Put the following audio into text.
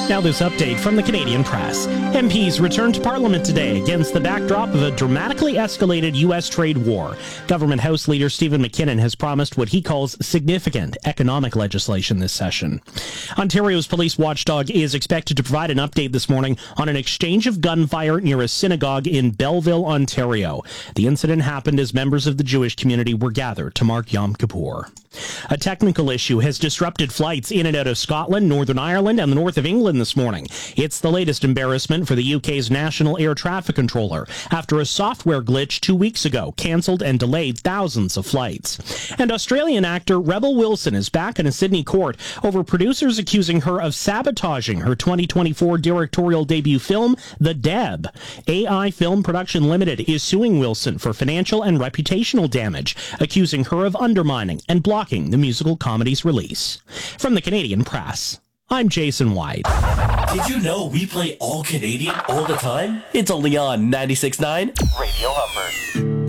Now this update from the Canadian Press. MPs returned to Parliament today against the backdrop of a dramatically escalated U.S. trade war. Government House Leader Stephen McKinnon has promised what he calls significant economic legislation this session. Ontario's police watchdog is expected to provide an update this morning on an exchange of gunfire near a synagogue in Belleville, Ontario. The incident happened as members of the Jewish community were gathered to mark Yom Kippur. A technical issue has disrupted flights in and out of Scotland, Northern Ireland, and the north of England this morning. It's the latest embarrassment for the UK's National Air Traffic Controller after a software glitch 2 weeks ago cancelled and delayed thousands of flights. And Australian actor Rebel Wilson is back in a Sydney court over producers accusing her of sabotaging her 2024 directorial debut film, The Deb. AI Film Production Limited is suing Wilson for financial and reputational damage, accusing her of undermining and blocking the musical comedy's release. From the Canadian Press, I'm Jason White. Did you know we play all Canadian all the time? It's only on 96.9 Radio Humber.